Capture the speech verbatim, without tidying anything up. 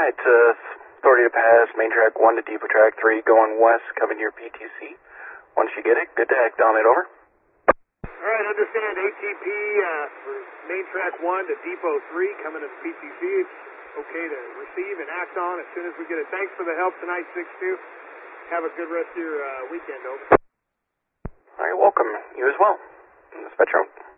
Alright, uh, authority to pass, main track one to depot track three, going west, coming to your P T C. Once you get it, good to act on it, over. Alright, understand A T P uh, for main track one to depot three, coming to P T C. It's okay to receive and act on as soon as we get it. Thanks for the help tonight, six two. Have a good rest of your uh, weekend, over. Alright, welcome. You as well. Spectrum.